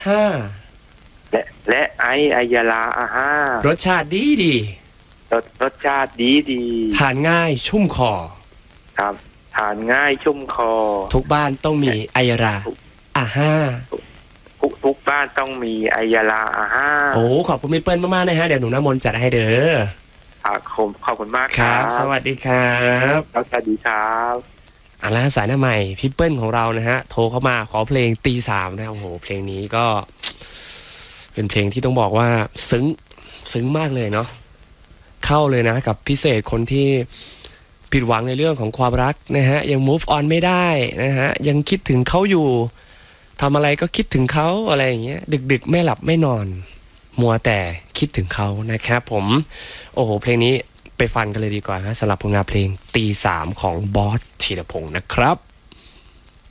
และไออัยลาอาห้ารสชาติดีรสชาติดีทานง่ายชุ่มคอครับทานง่ายชุ่มคอทุกบ้านต้องมีอัยราอาห้าทุกบ้านต้องมีอัยลาอาห้าโอ้ขอบคุณพี่เปิ้ลมากๆนะฮะเดี๋ยวหนูน้ำมนต์จัดให้เด้อขอบคุณมากครับสวัสดีครับสวัสดีครับแล้วสายหน้าใหม่พี่เปิ้ลของเรานะฮะโทรเข้ามาขอเพลงตีสามนะโอ้โหเพลงนี้ก็เป็นเพลงที่ต้องบอกว่าซึ้งมากเลยเนาะเข้าเลยนะกับพิเศษคนที่ผิดหวังในเรื่องของความรักนะฮะยัง move on ไม่ได้นะฮะยังคิดถึงเขาอยู่ทำอะไรก็คิดถึงเขาอะไรอย่างเงี้ยดึกๆไม่หลับไม่นอนมัวแต่คิดถึงเขานะครับผมโอ้โหเพลงนี้ไปฟังกันเลยดีกว่าฮะสำหรับผลงานเพลงตีสามของบอสธีรพงศ์นะครับ